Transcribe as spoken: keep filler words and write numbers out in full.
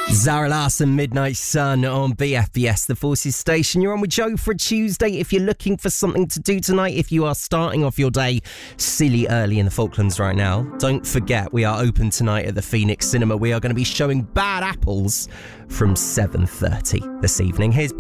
Zara Larsson, Midnight Sun on B F B S, the Forces Station. You're on with Joe for a Tuesday. If you're looking for something to do tonight, if you are starting off your day silly early in the Falklands right now, don't forget we are open tonight at the Phoenix Cinema. We are going to be showing Bad Apples from seven thirty this evening. Here's